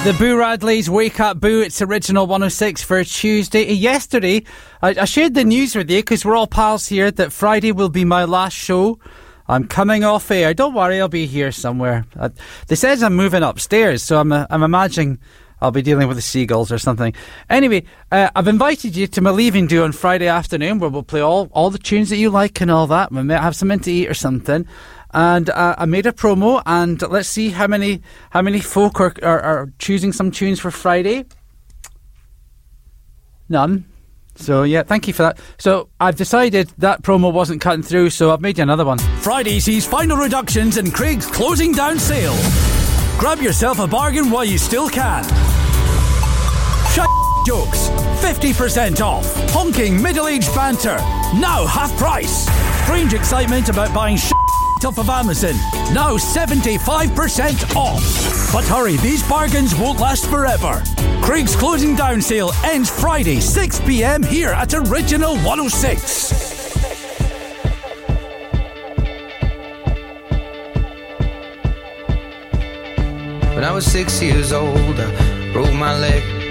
The Boo Radleys Wake Up Boo. It's Original 106 for Tuesday. Yesterday, I shared the news with you because we're all pals here that Friday will be my last show. I'm coming off air. Don't worry, I'll be here somewhere. They says I'm moving upstairs, so I'm imagining I'll be dealing with the seagulls or something. Anyway, I've invited you to my leaving do on Friday afternoon, where we'll play all the tunes that you like and all that. We might have something to eat or something. And I made a promo, and let's see how many folk are choosing some tunes for Friday. None. So, yeah, thank you for that. So, I've decided that promo wasn't cutting through, so I've made you another one. Friday sees final reductions in Craig's closing down sale. Grab yourself a bargain while you still can. Shut jokes, 50% off. Honking middle-aged banter, now half price. Strange excitement about buying off of Amazon, now 75% off. But hurry, these bargains won't last forever. Craig's closing down sale ends Friday 6 p.m. here at Original 106. When I was 6 years old, I broke my leg.